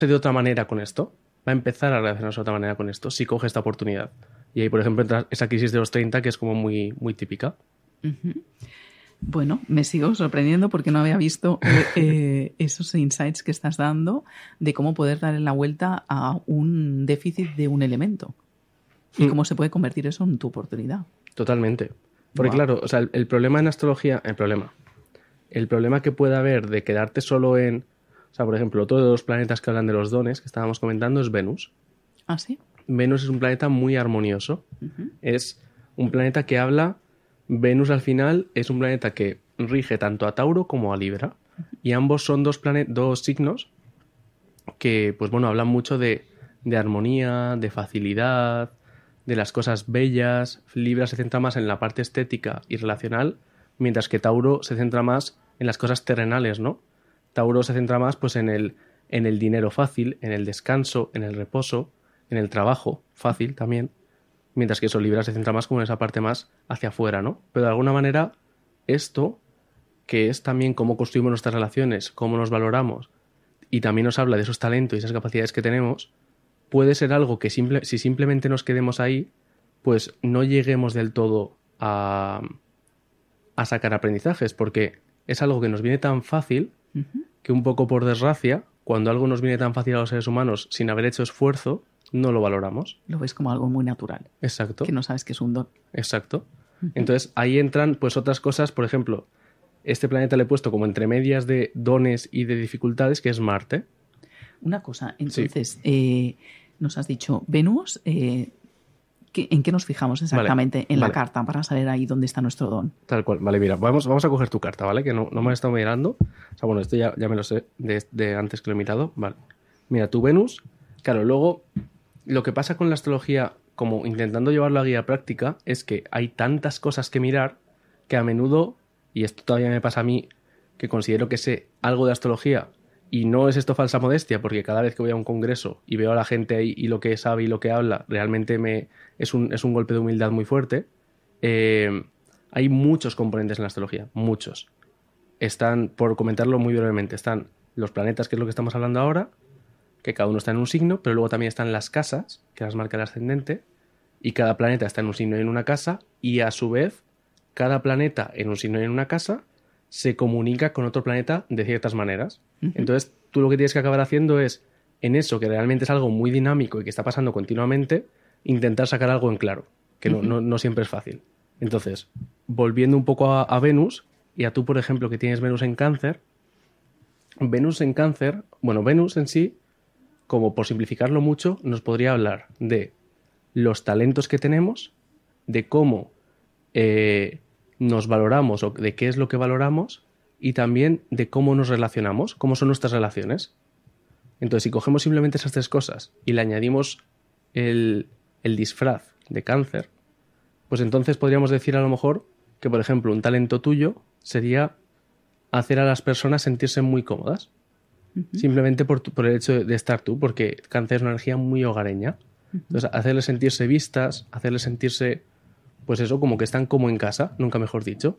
de otra manera con esto, va a empezar a relacionarse de otra manera con esto, si coge esta oportunidad. Y ahí, por ejemplo, entra esa crisis de los 30 que es como muy, muy típica. Bueno, me sigo sorprendiendo porque no había visto esos insights que estás dando de cómo poder darle la vuelta a un déficit de un elemento y cómo se puede convertir eso en tu oportunidad. Totalmente. Porque Wow. claro, o sea, el problema en astrología, el problema que puede haber de quedarte solo en, o sea, por ejemplo, otro de los planetas que hablan de los dones que estábamos comentando es Venus. ¿Ah, sí? Venus es un planeta muy armonioso. Es un planeta que habla. Venus al final es un planeta que rige tanto a Tauro como a Libra. Y ambos son dos signos que, pues bueno, hablan mucho de armonía, de facilidad, de las cosas bellas. Libra se centra más en la parte estética y relacional, mientras que Tauro se centra más en las cosas terrenales, ¿no? Tauro se centra más pues en el dinero fácil, en el descanso, en el reposo, en el trabajo fácil también, mientras que eso Libra se centra más como en esa parte más hacia afuera, ¿no? Pero de alguna manera esto, que es también cómo construimos nuestras relaciones, cómo nos valoramos, y también nos habla de esos talentos y esas capacidades que tenemos, puede ser algo que si simplemente nos quedemos ahí, pues no lleguemos del todo a sacar aprendizajes, porque es algo que nos viene tan fácil que un poco por desgracia, cuando algo nos viene tan fácil a los seres humanos sin haber hecho esfuerzo, no lo valoramos. Lo ves como algo muy natural. Exacto. Que no sabes que es un don. Exacto. Entonces ahí entran pues otras cosas, por ejemplo, este planeta le he puesto como entre medias de dones y de dificultades, que es Marte. Una cosa, entonces, nos has dicho Venus, ¿en qué nos fijamos exactamente en la carta para saber ahí dónde está nuestro don? Tal cual. Vale, mira, vamos a coger tu carta, ¿vale? Que no me he estado mirando. O sea, bueno, esto ya me lo sé de antes que lo he mirado. Vale. Mira, tu Venus, claro, luego lo que pasa con la astrología, como intentando llevarlo a guía práctica, es que hay tantas cosas que mirar que a menudo, y esto todavía me pasa a mí, que considero que sé algo de astrología, y no es esto falsa modestia, porque cada vez que voy a un congreso y veo a la gente ahí y lo que sabe y lo que habla, realmente es un golpe de humildad muy fuerte. Hay muchos componentes en la astrología, muchos. Están, por comentarlo muy brevemente, están los planetas, que es lo que estamos hablando ahora, que cada uno está en un signo, pero luego también están las casas, que las marca el ascendente, y cada planeta está en un signo y en una casa, y a su vez, cada planeta en un signo y en una casa se comunica con otro planeta de ciertas maneras. Entonces, tú lo que tienes que acabar haciendo es, en eso que realmente es algo muy dinámico y que está pasando continuamente, intentar sacar algo en claro, que no siempre es fácil. Entonces, volviendo un poco a Venus, y a tú, por ejemplo, que tienes Venus en Cáncer, Venus en Cáncer, bueno, Venus en sí, como por simplificarlo mucho, nos podría hablar de los talentos que tenemos, de cómo nos valoramos o de qué es lo que valoramos y también de cómo nos relacionamos, cómo son nuestras relaciones. Entonces, si cogemos simplemente esas tres cosas y le añadimos el disfraz de Cáncer, pues entonces podríamos decir a lo mejor que, por ejemplo, un talento tuyo sería hacer a las personas sentirse muy cómodas. Simplemente por el hecho de estar tú, porque Cáncer es una energía muy hogareña. Entonces, hacerles sentirse vistas, hacerles sentirse, pues eso, como que están como en casa, nunca mejor dicho.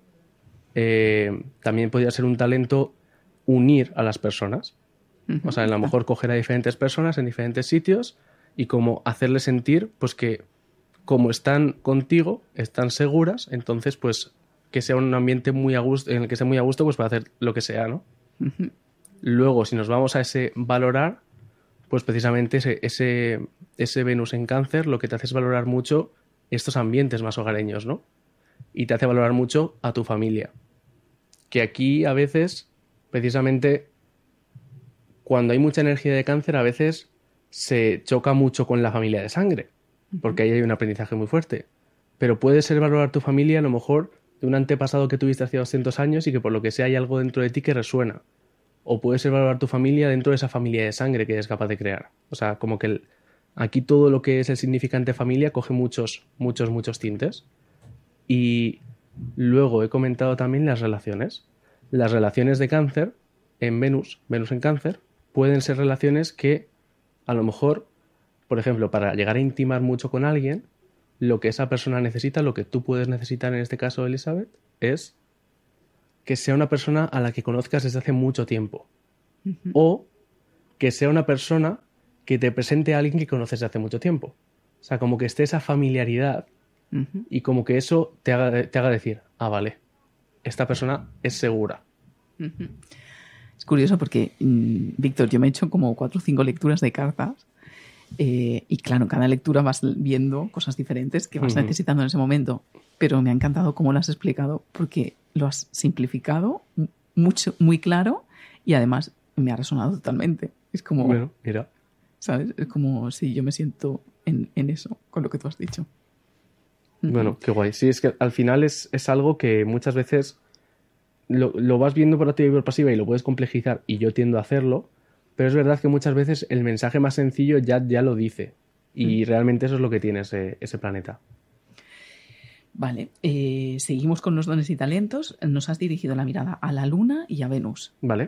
También podría ser un talento unir a las personas. O sea, a lo mejor coger a diferentes personas en diferentes sitios y como hacerles sentir, pues que como están contigo, están seguras, entonces pues que sea un ambiente muy a gusto, en el que sea muy a gusto, pues para hacer lo que sea, ¿no? Luego, si nos vamos a ese valorar, pues precisamente ese Venus en Cáncer lo que te hace es valorar mucho estos ambientes más hogareños, ¿no? Y te hace valorar mucho a tu familia. Que aquí a veces, precisamente, cuando hay mucha energía de Cáncer, a veces se choca mucho con la familia de sangre, porque ahí hay un aprendizaje muy fuerte. Pero puede ser valorar tu familia a lo mejor de un antepasado que tuviste hace 200 años y que por lo que sea hay algo dentro de ti que resuena. O puede ser valorar tu familia dentro de esa familia de sangre que eres capaz de crear. O sea, como que aquí todo lo que es el significante familia coge muchos tintes. Y luego he comentado también las relaciones. Las relaciones de Cáncer en Venus en Cáncer, pueden ser relaciones que a lo mejor, por ejemplo, para llegar a intimar mucho con alguien, lo que esa persona necesita, lo que tú puedes necesitar en este caso, Elizabeth, es que sea una persona a la que conozcas desde hace mucho tiempo. O que sea una persona que te presente a alguien que conoces de hace mucho tiempo. O sea, como que esté esa familiaridad y como que eso te haga decir, ah, vale, esta persona es segura. Es curioso porque, Víctor, yo me he hecho como 4 o 5 lecturas de cartas y claro, en cada lectura vas viendo cosas diferentes que vas necesitando en ese momento. Pero me ha encantado cómo lo has explicado porque lo has simplificado mucho, muy claro y además me ha resonado totalmente. Es como... Bueno, mira. ¿Sabes? Es como si yo me siento en eso, con lo que tú has dicho. Bueno, qué guay. Sí, es que al final es algo que muchas veces lo vas viendo por activa y por pasiva y lo puedes complejizar y yo tiendo a hacerlo, pero es verdad que muchas veces el mensaje más sencillo ya lo dice y realmente eso es lo que tiene ese planeta. Vale, seguimos con los dones y talentos. Nos has dirigido la mirada a la Luna y a Venus. Vale.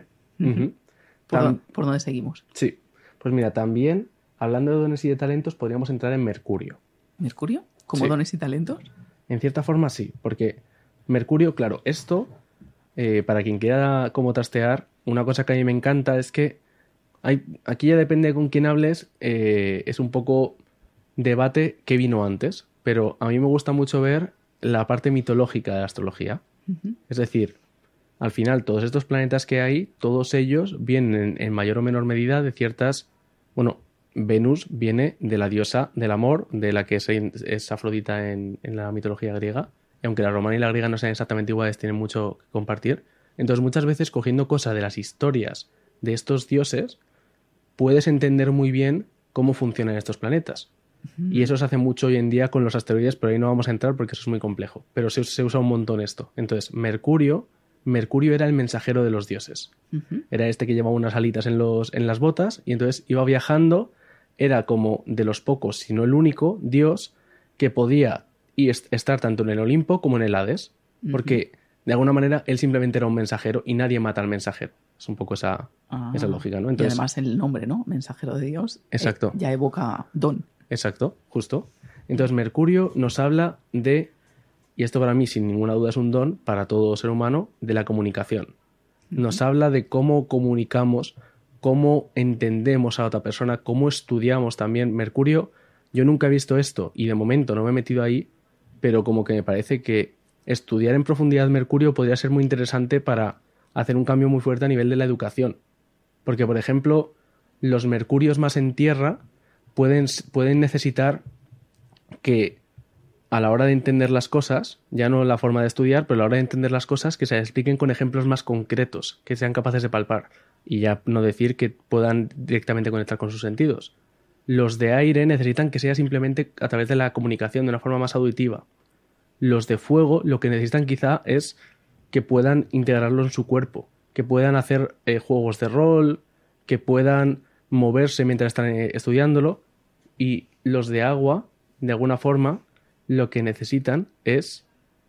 ¿Por dónde seguimos? Sí. Pues mira, también, hablando de dones y de talentos, podríamos entrar en Mercurio. ¿Mercurio? ¿Como Sí. dones y talentos? En cierta forma sí, porque Mercurio, claro, esto, para quien quiera como trastear, una cosa que a mí me encanta es que aquí ya depende con quién hables, es un poco debate qué vino antes, pero a mí me gusta mucho ver la parte mitológica de la astrología. Es decir, al final todos estos planetas que hay, todos ellos vienen en mayor o menor medida de ciertas... Bueno, Venus viene de la diosa del amor, de la que es Afrodita en la mitología griega. Y aunque la romana y la griega no sean exactamente iguales, tienen mucho que compartir. Entonces, muchas veces, cogiendo cosas de las historias de estos dioses, puedes entender muy bien cómo funcionan estos planetas. Y eso se hace mucho hoy en día con los asteroides, pero ahí no vamos a entrar porque eso es muy complejo. Pero se usa un montón esto. Entonces, Mercurio era el mensajero de los dioses. Era este que llevaba unas alitas en las botas y entonces iba viajando. Era como de los pocos, si no el único, dios que podía estar tanto en el Olimpo como en el Hades. Porque, de alguna manera, él simplemente era un mensajero y nadie mata al mensajero. Es un poco esa lógica, ¿no? Entonces, y además el nombre, ¿no? Mensajero de Dios. Exacto. Ya evoca don. Exacto, justo. Entonces, Mercurio nos habla de, y esto para mí sin ninguna duda es un don para todo ser humano, de la comunicación. Nos habla de cómo comunicamos, cómo entendemos a otra persona, cómo estudiamos también. Mercurio, yo nunca he visto esto y de momento no me he metido ahí, pero como que me parece que estudiar en profundidad Mercurio podría ser muy interesante para hacer un cambio muy fuerte a nivel de la educación. Porque, por ejemplo, los Mercurios más en tierra pueden necesitar que a la hora de entender las cosas, ya no la forma de estudiar, pero a la hora de entender las cosas, que se expliquen con ejemplos más concretos, que sean capaces de palpar. Y ya no decir que puedan directamente conectar con sus sentidos. Los de aire necesitan que sea simplemente a través de la comunicación, de una forma más auditiva. Los de fuego lo que necesitan quizá es que puedan integrarlo en su cuerpo, que puedan hacer juegos de rol, que puedan moverse mientras están estudiándolo. Y los de agua, de alguna forma, lo que necesitan es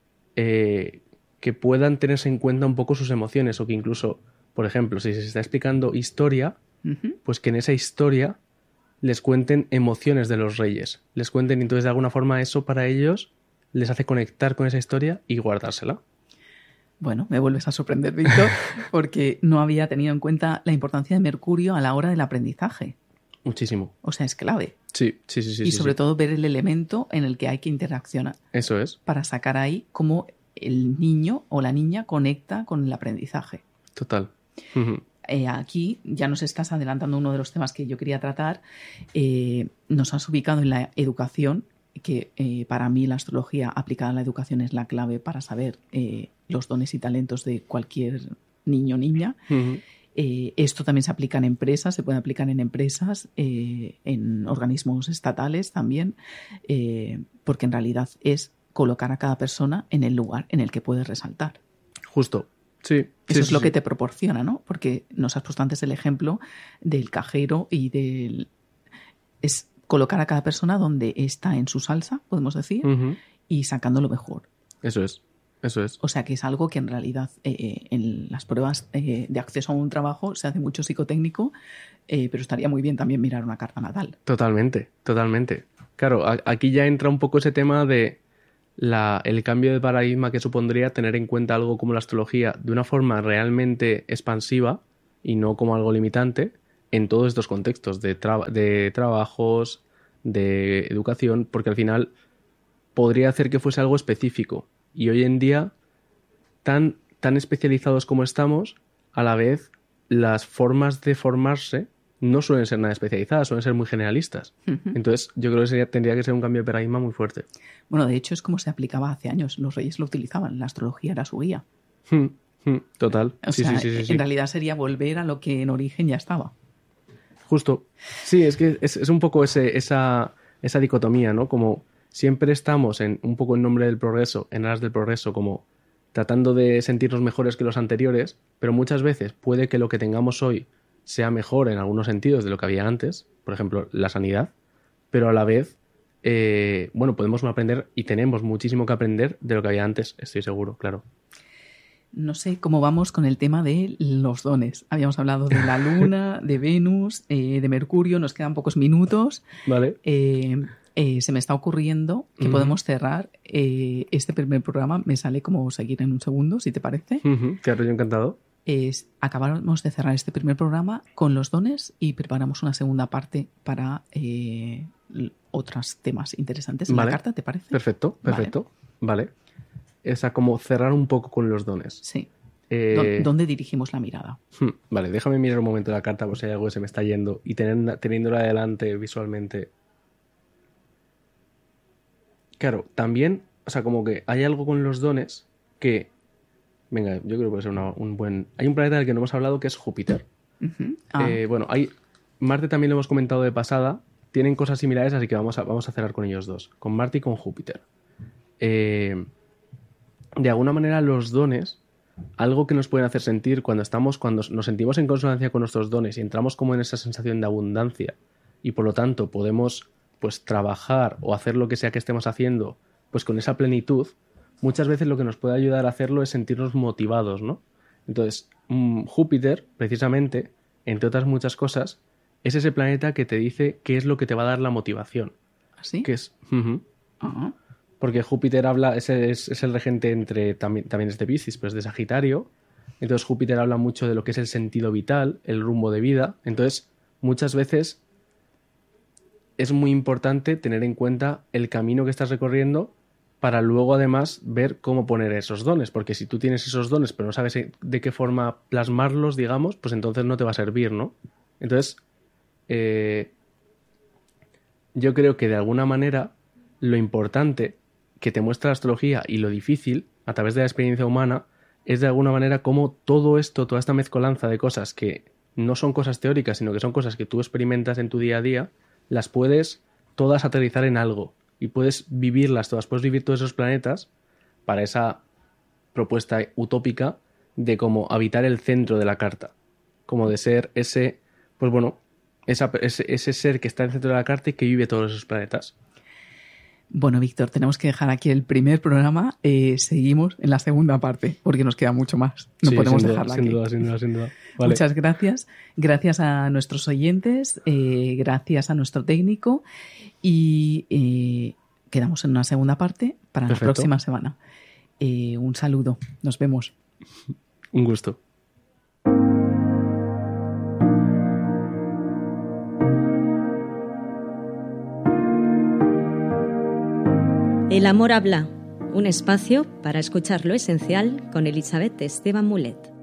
que puedan tenerse en cuenta un poco sus emociones o que incluso, por ejemplo, si se está explicando historia, pues que en esa historia les cuenten emociones de los reyes. Les cuenten, entonces de alguna forma eso para ellos les hace conectar con esa historia y guardársela. Bueno, me vuelves a sorprender, Víctor, porque no había tenido en cuenta la importancia de Mercurio a la hora del aprendizaje. Muchísimo. O sea, es clave. Sí. Y sobre todo ver el elemento en el que hay que interaccionar. Eso es. Para sacar ahí cómo el niño o la niña conecta con el aprendizaje. Total. Aquí ya nos estás adelantando uno de los temas que yo quería tratar. Nos has ubicado en la educación, que para mí la astrología aplicada a la educación es la clave para saber los dones y talentos de cualquier niño o niña. Esto también se aplica en empresas, se puede aplicar en empresas, en organismos estatales también, porque en realidad es colocar a cada persona en el lugar en el que puede resaltar. Justo, sí. Eso es lo que te proporciona, ¿no? Porque nos has puesto antes el ejemplo del cajero y es colocar a cada persona donde está en su salsa, podemos decir, y sacando lo mejor. Eso es. O sea que es algo que en realidad en las pruebas de acceso a un trabajo se hace mucho psicotécnico, pero estaría muy bien también mirar una carta natal. Totalmente. Claro, aquí ya entra un poco ese tema de el cambio de paradigma que supondría tener en cuenta algo como la astrología de una forma realmente expansiva y no como algo limitante, en todos estos contextos de trabajos, de educación, porque al final podría hacer que fuese algo específico. Y hoy en día, tan especializados como estamos, a la vez las formas de formarse no suelen ser nada especializadas, suelen ser muy generalistas. Entonces, yo creo que tendría que ser un cambio de paradigma muy fuerte. Bueno, de hecho, es como se aplicaba hace años. Los reyes lo utilizaban, la astrología era su guía. Total. O sea, en realidad sería volver a lo que en origen ya estaba. Justo. Sí, es que es un poco esa dicotomía, ¿no? Como siempre estamos un poco en nombre del progreso, en aras del progreso, como tratando de sentirnos mejores que los anteriores, pero muchas veces puede que lo que tengamos hoy sea mejor en algunos sentidos de lo que había antes, por ejemplo, la sanidad, pero a la vez, podemos aprender y tenemos muchísimo que aprender de lo que había antes, estoy seguro, claro. No sé cómo vamos con el tema de los dones. Habíamos hablado de la Luna, de Venus, de Mercurio, nos quedan pocos minutos. Vale. Se me está ocurriendo que podemos cerrar este primer programa. Me sale como seguir en un segundo, si te parece. Claro, yo encantado. Acabamos de cerrar este primer programa con los dones y preparamos una segunda parte para otros temas interesantes en la carta, ¿te parece? Perfecto. Vale. Esa como cerrar un poco con los dones. Sí. ¿Dónde dirigimos la mirada? Vale, déjame mirar un momento la carta por si hay algo que se me está yendo y teniéndola adelante visualmente. Claro, también, o sea, como que hay algo con los dones que... Venga, yo creo que puede ser un buen... Hay un planeta del que no hemos hablado que es Júpiter. Marte también lo hemos comentado de pasada. Tienen cosas similares, así que vamos a cerrar con ellos dos. Con Marte y con Júpiter. De alguna manera los dones, algo que nos pueden hacer sentir cuando nos sentimos en consonancia con nuestros dones y entramos como en esa sensación de abundancia y por lo tanto podemos pues trabajar o hacer lo que sea que estemos haciendo pues con esa plenitud, muchas veces lo que nos puede ayudar a hacerlo es sentirnos motivados, ¿no? Entonces, Júpiter, precisamente, entre otras muchas cosas, es ese planeta que te dice qué es lo que te va a dar la motivación. ¿Así? Que es... Porque Júpiter es el regente también es de Piscis, pero es de Sagitario. Entonces Júpiter habla mucho de lo que es el sentido vital, el rumbo de vida. Entonces, muchas veces es muy importante tener en cuenta el camino que estás recorriendo para luego además ver cómo poner esos dones. Porque si tú tienes esos dones pero no sabes de qué forma plasmarlos, digamos, pues entonces no te va a servir, ¿no? Entonces, yo creo que de alguna manera lo importante que te muestra la astrología y lo difícil a través de la experiencia humana es de alguna manera cómo todo esto, toda esta mezcolanza de cosas que no son cosas teóricas, sino que son cosas que tú experimentas en tu día a día, las puedes todas aterrizar en algo y puedes vivirlas todas, puedes vivir todos esos planetas para esa propuesta utópica de cómo habitar el centro de la carta, como de ser ese, pues bueno, ese ser que está en el centro de la carta y que vive todos esos planetas. Bueno, Víctor, tenemos que dejar aquí el primer programa. Seguimos en la segunda parte, porque nos queda mucho más. No podemos dejarla aquí. Sin duda. Vale. Muchas gracias. Gracias a nuestros oyentes, gracias a nuestro técnico y quedamos en una segunda parte para la próxima semana. Un saludo. Nos vemos. Un gusto. El amor habla, un espacio para escuchar lo esencial con Elizabeth Esteban Mulet.